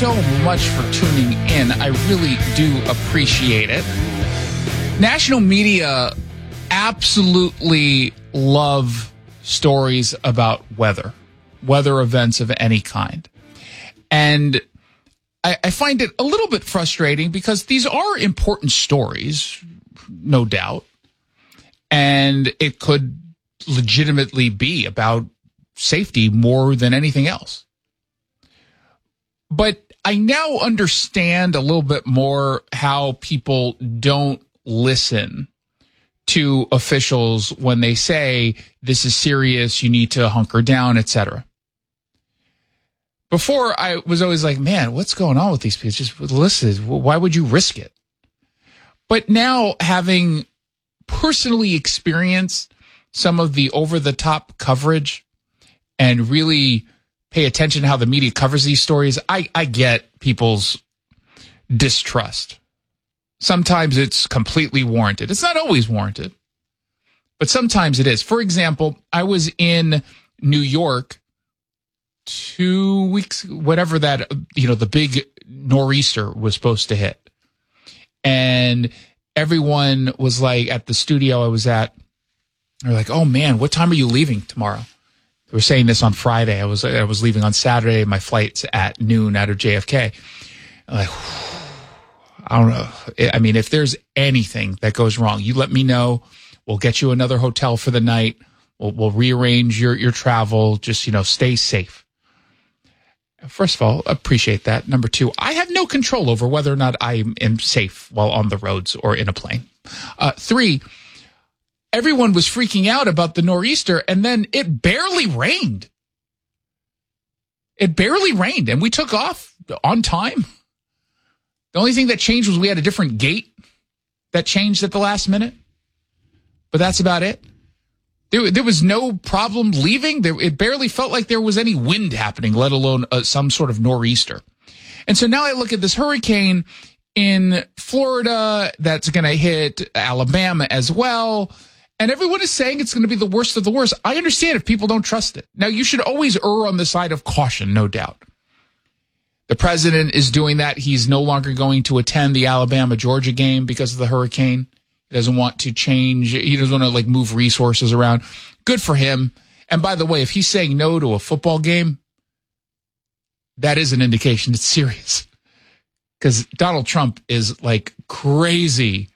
so much for tuning in. I really do appreciate it. National media absolutely love stories about weather events of any kind. And I find it a little bit frustrating because these are important stories, no doubt. And it could legitimately be about safety more than anything else. But I now understand a little bit more how people don't listen to officials when they say this is serious, you need to hunker down, etc. Before, I was always like, man, what's going on with these people? Just listen, why would you risk it? But now, having personally experienced some of the over-the-top coverage and really pay attention to how the media covers these stories, I get people's distrust. Sometimes it's completely warranted. It's not always warranted, but sometimes it is. For example, I was in New York 2 weeks, whatever that, the big nor'easter was supposed to hit. And everyone was like, at the studio I was at, they're like, oh man, what time are you leaving tomorrow? They were saying this on Friday. I was leaving on Saturday. My flight's at noon out of JFK. I'm like, I don't know. I mean, if there's anything that goes wrong, you let me know. We'll get you another hotel for the night. We'll rearrange your travel. Just, stay safe. First of all, appreciate that. Number two, I have no control over whether or not I am safe while on the roads or in a plane. Three, everyone was freaking out about the nor'easter, and then it barely rained. It barely rained, and we took off on time. The only thing that changed was we had a different gate that changed at the last minute. But that's about it. There was no problem leaving. It barely felt like there was any wind happening, let alone some sort of nor'easter. And so now I look at this hurricane in Florida that's going to hit Alabama as well. And everyone is saying it's going to be the worst of the worst. I understand if people don't trust it. Now, you should always err on the side of caution, no doubt. The president is doing that. He's no longer going to attend the Alabama-Georgia game because of the hurricane. He doesn't want to change. He doesn't want to move resources around. Good for him. And by the way, if he's saying no to a football game, that is an indication it's serious. Because Donald Trump is crazy